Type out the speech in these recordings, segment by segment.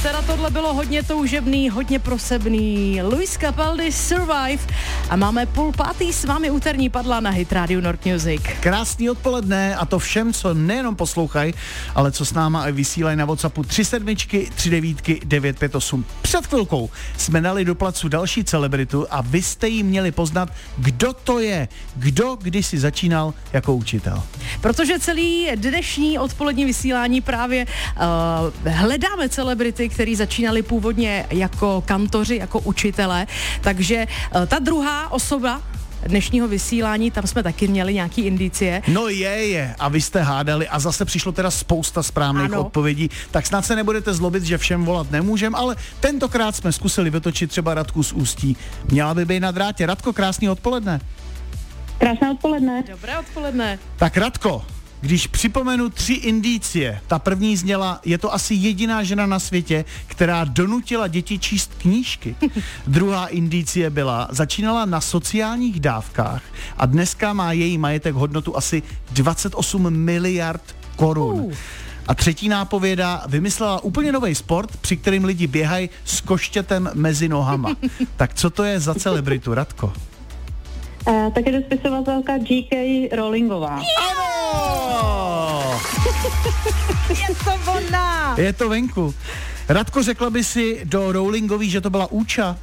Teda tohle bylo hodně toužebný, hodně prosebný. Luis Capaldi, Survive. A máme 4:30 s vámi úterní padla na Hit Radio North Music. Krásný odpoledne a to všem, co nejenom poslouchají, ale co s náma i vysílají na WhatsAppu 37 39 958. Před chvilkou jsme dali do placu další celebritu a vy jste jí měli poznat, kdo to je, kdo kdysi začínal jako učitel. Protože celý dnešní odpolední vysílání právě hledáme celebrity, který začínali původně jako kantoři, jako učitelé, takže ta druhá osoba dnešního vysílání, tam jsme taky měli nějaký indicie. No je. A vy jste hádali a zase přišlo teda spousta správných odpovědí, tak snad se nebudete zlobit, že všem volat nemůžem, ale tentokrát jsme zkusili vytočit třeba Radku z Ústí. Měla by být na drátě. Radko, krásný odpoledne. Krásné odpoledne. Dobré odpoledne. Tak Radko, když připomenu 3 indicie, ta první zněla, je to asi jediná žena na světě, která donutila děti číst knížky. Druhá indicie byla, začínala na sociálních dávkách a dneska má její majetek hodnotu asi 28 miliard korun. A třetí nápověda, vymyslela úplně nový sport, při kterým lidi běhají s koštětem mezi nohama. Tak co to je za celebritu, Radko? Tak je to spisovatelka J.K. Rowlingová. Ano! Je to ona! Je to venku. Radko, řekla by si do Rowlingový, že to byla Úča?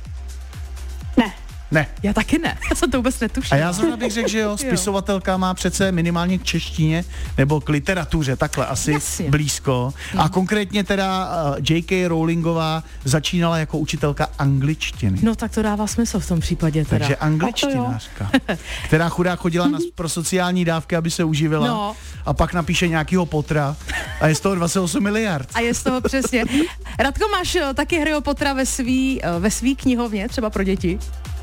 Ne. Já taky ne, já jsem to vůbec netušila. A já zrovna bych řekl, že jo, spisovatelka má přece minimálně k češtině nebo k literatuře, takhle asi blízko. A konkrétně teda J.K. Rowlingová začínala jako učitelka angličtiny. No tak to dává smysl v tom případě teda. Takže angličtinářka, která chudá chodila pro sociální dávky, aby se uživila a pak napíše nějakýho Pottera a je z toho 28 miliard. A je z toho přesně. Radko, máš taky Harryho Pottera ve svý knihovně, třeba pro děti?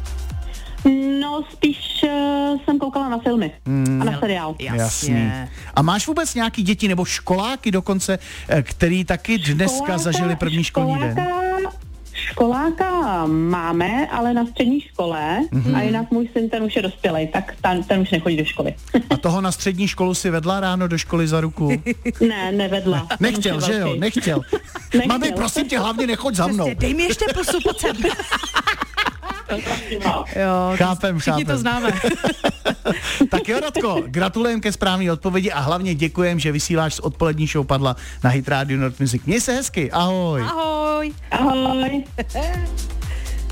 No, spíš jsem koukala na filmy a na seriál. Jasný. A máš vůbec nějaký děti nebo školáky dokonce, který taky dneska zažili první školní den? Školáka máme, ale na střední škole a jinak můj syn, ten už je dospělej, tak ten už nechodí do školy. A toho na střední školu si vedla ráno do školy za ruku? Ne, nevedla. Nechtěl, že jo? Nechtěl. Mami, prosím tě, hlavně nechoď za mnou. Dej mi ještě pusu, pojď sem. Jo, chápem. Všichni to známe. Tak jo, Radko, gratulujem ke správné odpovědi a hlavně děkujem, že vysíláš z odpolední show padla na Hit Radio North Music. Měj se hezky, ahoj. Ahoj. Ahoj.